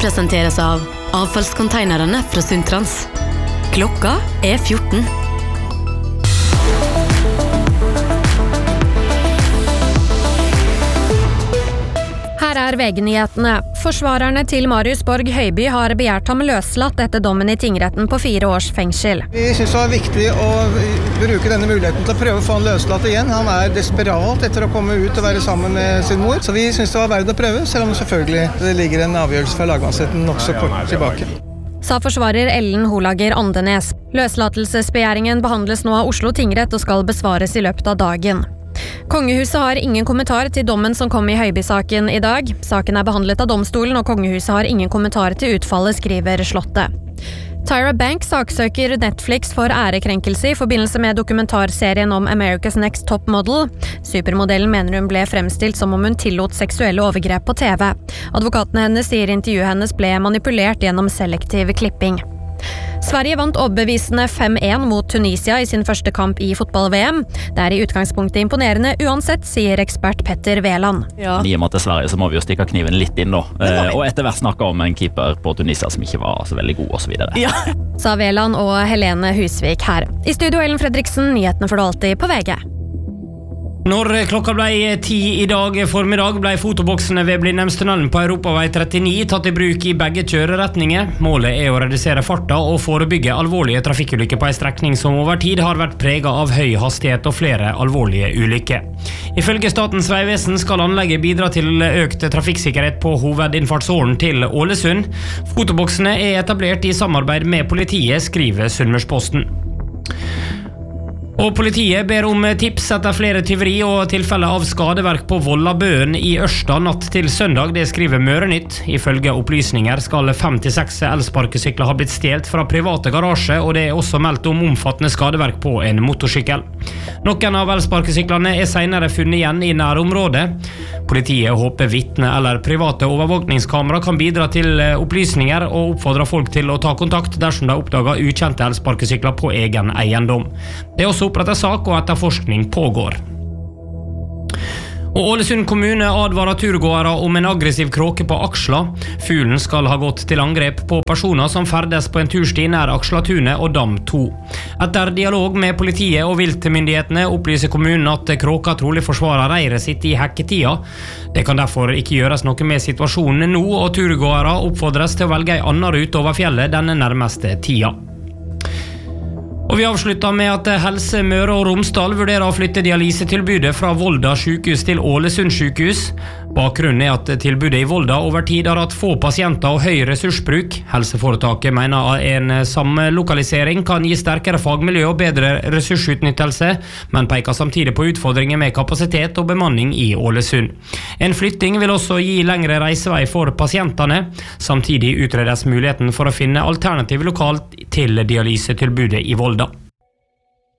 presenteres av avfallskonteinerne fra Sundtrans. Klokka 14. Her VG-nyhetene. Forsvarerne til Marius Borg Høiby har begjært ham løslatt etter dommen i tingretten på 4 års fengsel. Vi synes det var viktig å bruke denne muligheten til å prøve å få han løslatt igjen. Han desperat etter å komme ut og være sammen med sin mor, så vi synes det var verdt å prøve, selv om selvfølgelig det ligger en avgjørelse fra lagmannsretten nok så kort tilbake. Sa forsvarer Ellen Holager Andenes. Løslatelsesbegjæringen behandles nå av Oslo tingrett og skal besvares i løpet av dagen. Kongehuset har ingen kommentar til dommen som kom i Høiby-saken i dag. Saken behandlet av domstolen, og kongehuset har ingen kommentar til utfallet, skriver Slottet. Tyra Banks saksøker Netflix for ærekrenkelse i forbindelse med dokumentarserien om America's Next Top Model. Supermodellen mener hun ble fremstilt som om hun tillot seksuelle overgrep på TV. Advokaten hennes sier intervjuet hennes ble manipulert gjennom selektiv klipping. Sverige vant overbevisende 5-1 mot Tunisia i sin første kamp i fotball-VM. Det i utgangspunktet imponerende uansett, sier ekspert Petter Veland. Ja. I og med til Sverige så må vi jo stikke kniven litt inn nå. Og etter hvert snakke om en keeper på Tunisia som ikke var så veldig god og så videre. Ja. Sa Veland og Helene Husvik her. I studio Ellen Fredriksen, nyhetene får du alltid på VG. Når klokka ble 10 i dag formiddag ble fotoboksene ved Blindheimstunnelen på Europavei 39 tatt i bruk i begge kjøreretninger. Målet å redusere farta og forebygge alvorlige trafikkulykker på en strekning som over tid har vært preget av høy hastighet og flere alvorlige ulykker. Ifølge Statens vegvesen skal anlegget bidra til økt trafikksikkerhet på hovedinnfartsåren til Ålesund. Fotoboksene etablert i samarbeid med politiet, skriver Sunnmørsposten. Og politiet ber om tips etter flere tyveri og tilfeller av skadeverk på Vollabøen i Ørsta natt til søndag, det skriver Mørenytt. Ifølge opplysninger skal 5-6 elsparkesykler ha blitt stjelt fra private garasje, og det også meldt om omfattende skadeverk på en motorsykkel. Noen av elsparkesyklene senere funnet igjen i nærområdet. Politiet håper vitne eller private overvåkningskamera kan bidra til opplysninger og oppfordrer folk til å ta kontakt dersom de oppdager ukjente elsparkesykler på egen eiendom. Det også opprettet sak og etterforskning pågår. Og Ålesund kommune advarer turgåere om en aggressiv kråke på Aksla. Fuglen skal ha gått til angrep på personer som ferdes på en tursti nær Akslatunet og Dam 2. Etter dialog med politiet og viltmyndighetene opplyser kommunen at kråka trolig forsvarer reiret sitt i hekketida. Det kan derfor ikke gjøres noe med situasjonen nå, og turgåere oppfordres til å velge en annen rute over fjellet denne nærmeste tida. Og vi avslutter med at Helse Møre og Romsdal vurderer å flytte dialysetilbudet fra Volda sykehus til Ålesund sykehus. Bakgrunnen at tilbudet i Volda over tid har hatt få pasienter og høy ressursbruk. Helseforetaket mener en samlokalisering kan gi sterkere fagmiljø og bedre ressursutnyttelse, men peker samtidig på utfordringer med kapasitet og bemanning i Ålesund. En flytting vil også gi lengre reisevei for pasientene. Samtidig utredes muligheten for å finne alternativ lokalt til dialysetilbudet i Volda.